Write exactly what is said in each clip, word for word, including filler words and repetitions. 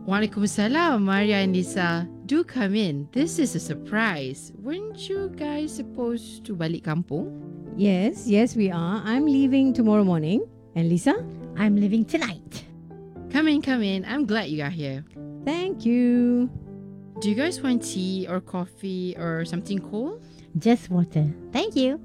Waalaikumsalam, Maria and Lisa. Do come in. This is a surprise. Weren't you guys supposed to balik kampung? Yes, yes, we are. I'm leaving tomorrow morning. And Lisa? I'm leaving tonight. Come in, come in. I'm glad you are here. Thank you. Do you guys want tea or coffee or something cold? Just water. Thank you.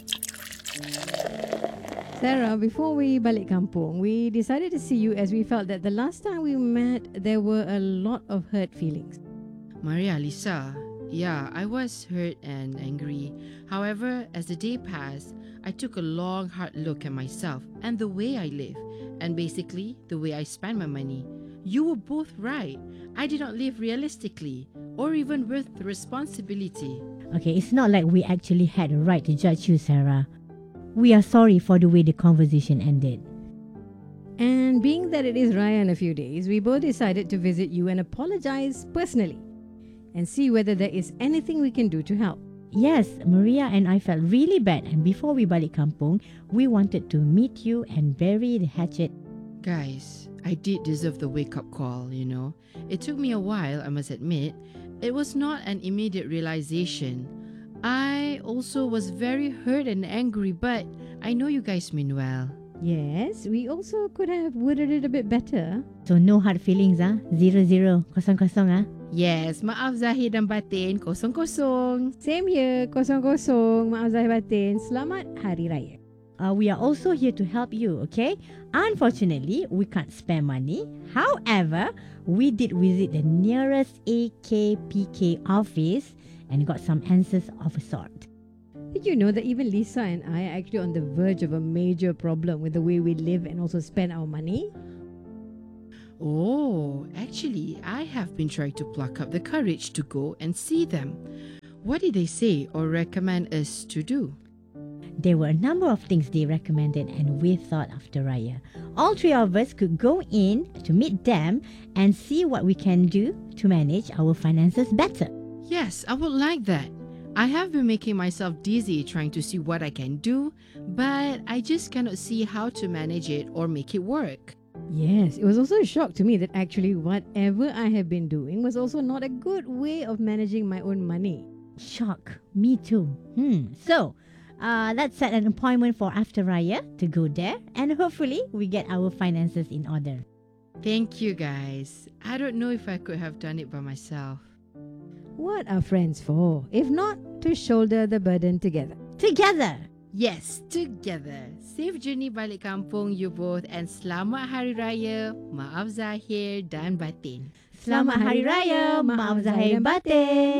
Sarah, before we balik kampung, we decided to see you as we felt that the last time we met, there were a lot of hurt feelings. Maria, Lisa, yeah, I was hurt and angry. However, as the day passed, I took a long, hard look at myself and the way I live, and basically the way I spend my money. You were both right. I did not live realistically or even with responsibility. Okay, it's not like we actually had a right to judge you, Sarah. We are sorry for the way the conversation ended. And being that it is Raya in a few days, we both decided to visit you and apologize personally and see whether there is anything we can do to help. Yes, Maria and I felt really bad, and before we balik kampung, we wanted to meet you and bury the hatchet. Guys, I did deserve the wake-up call, you know. It took me a while, I must admit. It was not an immediate realization. I also was very hurt and angry, but I know you guys mean well. Yes, we also could have worded it a bit better. So no hard feelings, ah? Zero zero, kosong kosong, ah? Yes, maaf zahir dan batin, kosong-kosong. Same here, kosong-kosong. Maaf zahir batin. Selamat Hari Raya. Uh, we are also here to help you, okay? Unfortunately, we can't spare money. However, we did visit the nearest A K P K office and got some answers of a sort. Did you know that even Lisa and I are actually on the verge of a major problem with the way we live and also spend our money? Oh, actually, I have been trying to pluck up the courage to go and see them. What did they say or recommend us to do? There were a number of things they recommended, and we thought after Raya, all three of us could go in to meet them and see what we can do to manage our finances better. Yes, I would like that. I have been making myself dizzy trying to see what I can do, but I just cannot see how to manage it or make it work. Yes, it was also a shock to me that actually whatever I have been doing was also not a good way of managing my own money. Shock. Me too. Hmm. So, uh, let's set an appointment for after Raya to go there, and hopefully we get our finances in order. Thank you, guys. I don't know if I could have done it by myself. What are friends for, if not to shoulder the burden together? Together! Yes, together. Safe journey balik kampung you both, and selamat Hari Raya, maaf zahir dan batin. Selamat Hari Raya, maaf zahir batin.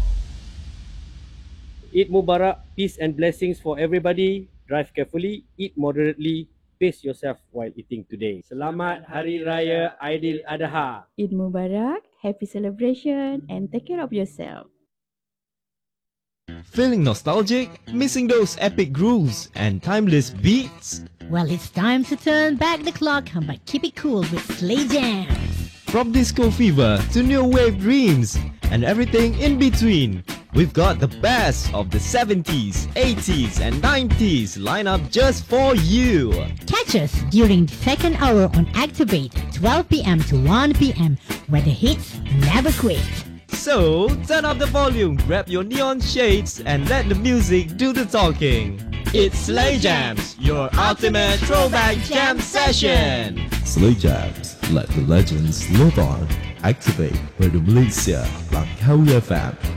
Eid Mubarak, peace and blessings for everybody. Drive carefully, eat moderately, pace yourself while eating today. Selamat Hari Raya Aidil Adha. Eid Mubarak, happy celebration, and take care of yourself. Feeling nostalgic? Missing those epic grooves and timeless beats? Well, it's time to turn back the clock, but keep it cool with Slay Jams. From disco fever to new wave dreams and everything in between, we've got the best of the seventies, eighties and nineties lineup just for you. Catch us during the second hour on Activate, twelve p.m. to one p.m, where the hits never quit. So, turn up the volume, grab your neon shades and let the music do the talking. It's Slay Jams, your ultimate throwback jam session. Slay Jams, let the legends live on. Activate Radio Malaysia, Langkawi F M.